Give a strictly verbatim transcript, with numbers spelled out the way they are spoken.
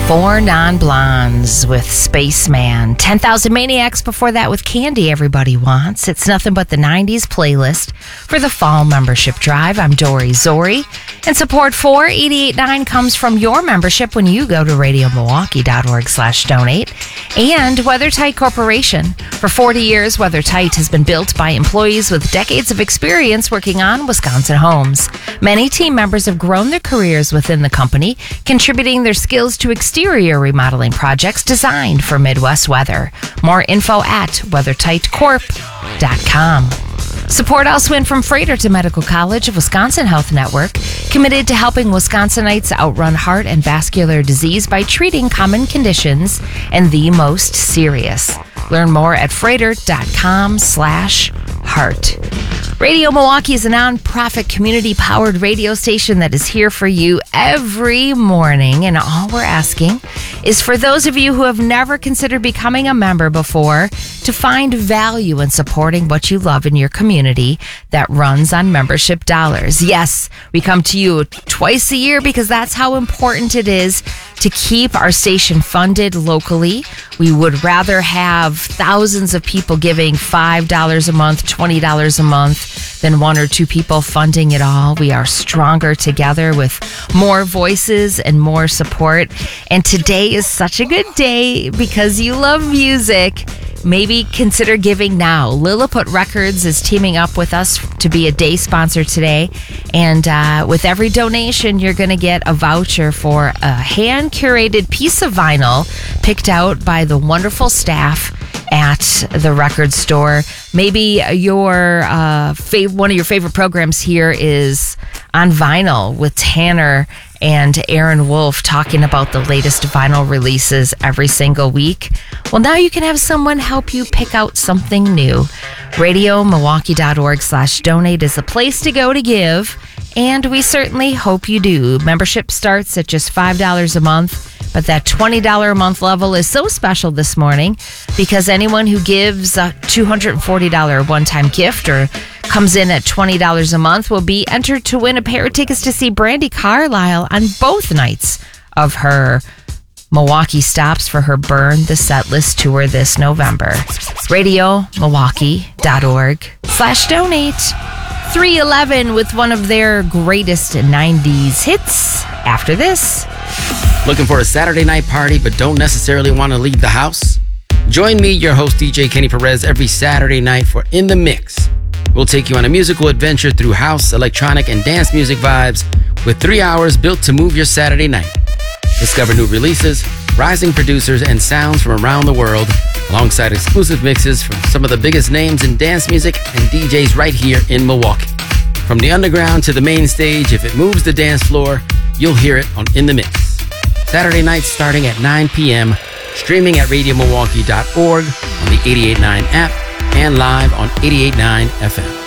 Four Non-Blondes with Spaceman. ten thousand Maniacs before that with Candy Everybody Wants. It's nothing but the nineties playlist for the fall membership drive. I'm Dory Zori. And support for eighty-eight point nine comes from your membership when you go to radio milwaukee dot org slash donate. And WeatherTight Corporation. For forty years, WeatherTight has been built by employees with decades of experience working on Wisconsin homes. Many team members have grown their careers within the company, contributing their skills to exterior remodeling projects designed for Midwest weather. More info at weather tight corp dot com. Support also in from Freighter to Medical College of Wisconsin Health Network, committed to helping Wisconsinites outrun heart and vascular disease by treating common conditions and the most serious. Learn more at freighter dot com slash heart. Radio Milwaukee is a nonprofit community-powered radio station that is here for you every morning, and all we're asking is for those of you who have never considered becoming a member before to find value in supporting what you love in your community that runs on membership dollars. Yes, we come to you twice a year because that's how important it is to keep our station funded locally. We would rather have thousands of people giving five dollars a month, twenty dollars a month, than one or two people funding it all. We are stronger together with more voices and more support. And today is such a good day because you love music. Maybe consider giving now. Lilliput Records is teaming up with us to be a day sponsor today. And uh, with every donation, you're going to get a voucher for a hand-curated piece of vinyl picked out by the wonderful staff at the record store. Maybe your uh, fav- one of your favorite programs here is On Vinyl with Tanner and Aaron Wolf talking about the latest vinyl releases every single week. Well, now you can have someone help you pick out something new. radio milwaukee dot org slash donate is the place to go to give, and we certainly hope you do. Membership starts at just five dollars a month. But that twenty dollars a month level is so special this morning because anyone who gives a two hundred forty dollars one-time gift or comes in at twenty dollars a month will be entered to win a pair of tickets to see Brandi Carlile on both nights of her Milwaukee stops for her Burn the Setlist tour this November. radio milwaukee dot org slash donate. three eleven with one of their greatest nineties hits after this. Looking for a Saturday night party but don't necessarily want to leave the house? Join me, your host D J Kenny Perez, every Saturday night for In the Mix. We'll take you on a musical adventure through house, electronic, and dance music vibes with three hours built to move your Saturday night. Discover new releases, rising producers, and sounds from around the world, alongside exclusive mixes from some of the biggest names in dance music and D Js right here in Milwaukee. From the underground to the main stage, if it moves the dance floor, you'll hear it on In the Mix. Saturday nights starting at nine p.m., streaming at radio milwaukee dot org on the eighty-eight point nine app and live on eighty-eight point nine F M.